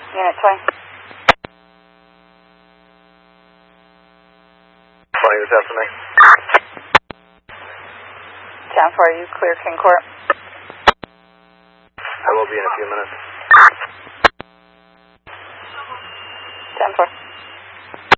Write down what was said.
Unit 20. Flying this afternoon. 10-4, you clear King Court. I will be in a few minutes. 10-4.